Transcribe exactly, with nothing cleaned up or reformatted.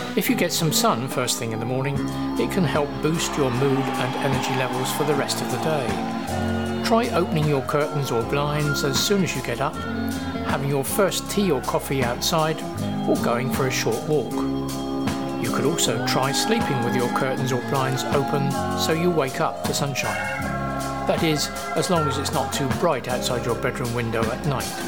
If you get some sun first thing in the morning, it can help boost your mood and energy levels for the rest of the day. Try opening your curtains or blinds as soon as you get up, having your first tea or coffee outside, or going for a short walk. You could also try sleeping with your curtains or blinds open so you wake up to sunshine. That is, as long as it's not too bright outside your bedroom window at night.